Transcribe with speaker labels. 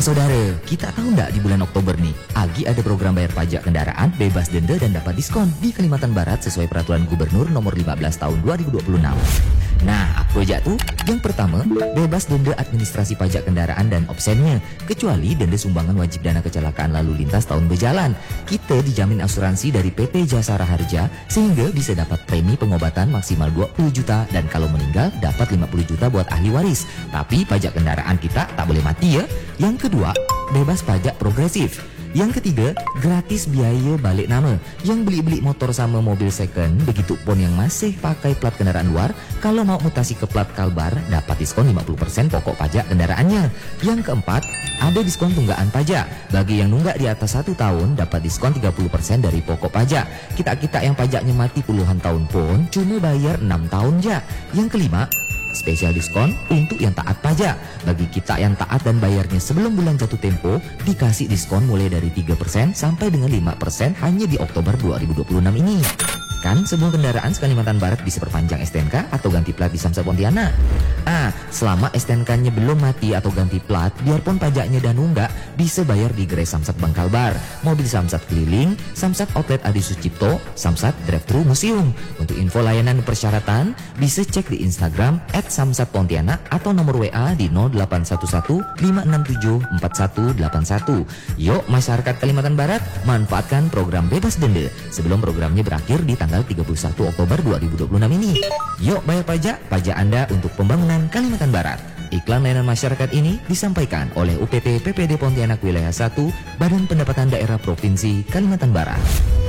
Speaker 1: saudara, kita tahu nggak di bulan Oktober nih, Agi ada program bayar pajak kendaraan, bebas denda dan dapat diskon di Kalimantan Barat sesuai peraturan Gubernur nomor 15 tahun 2026. Nah, apa aja tuh? Yang pertama, bebas denda administrasi pajak kendaraan dan obsennya, kecuali denda sumbangan wajib dana kecelakaan lalu lintas tahun berjalan. Kita dijamin asuransi dari PT Jasa Raharja sehingga bisa dapat premi pengobatan maksimal 20 juta dan kalau meninggal dapat 50 juta buat ahli waris. Tapi pajak kendaraan kita tak boleh mati ya. Yang kedua, bebas pajak progresif. Yang ketiga, gratis biaya balik nama. Yang beli motor sama mobil second, begitu pun yang masih pakai plat kendaraan luar, kalau mau mutasi ke plat Kalbar, dapat diskon 50% pokok pajak kendaraannya. Yang keempat, ada diskon tunggakan pajak. Bagi yang nunggak di atas 1 tahun, dapat diskon 30% dari pokok pajak. Kita yang pajaknya mati puluhan tahun pun, cuma bayar 6 tahun ya. Yang kelima, spesial diskon untuk yang taat pajak. Bagi kita yang taat dan bayarnya sebelum bulan jatuh tempo, dikasih diskon mulai dari 3% sampai dengan 5% hanya di Oktober 2026 ini. Kan semua kendaraan Kalimantan Barat bisa perpanjang STNK atau ganti plat di Samsat Pontianak. Selama STNK-nya belum mati atau ganti plat, biarpun pajaknya dan nunggak, bisa bayar di gerai Samsat Bangkalbar, mobil Samsat keliling, Samsat Outlet Adi Sucipto, Samsat Drive-Thru Museum. Untuk info layanan dan persyaratan, bisa cek di Instagram @samsatpontianak atau nomor WA di 0811 567 4181. Yuk masyarakat Kalimantan Barat, manfaatkan program bebas denda sebelum programnya berakhir di tanggal 31 Oktober 2026 ini. Yuk bayar pajak Anda untuk pembangunan Kalimantan Barat. Iklan layanan masyarakat ini disampaikan oleh UPT PPD Pontianak Wilayah 1, Badan Pendapatan Daerah Provinsi Kalimantan Barat.